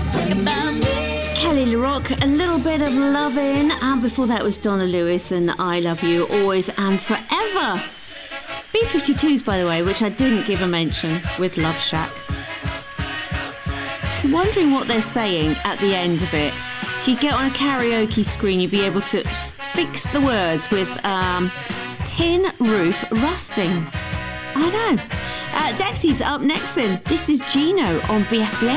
Kelly LaRock, A Little Bit of Lovin', and before that was Donna Lewis and I Love You Always and Forever. B-52s, by the way, which I didn't give a mention, with Love Shack. If you're wondering what they're saying at the end of it, if you get on a karaoke screen, you'll be able to fix the words with tin roof rusting. I know. Dexy's up next then. This is Gino on BFBS.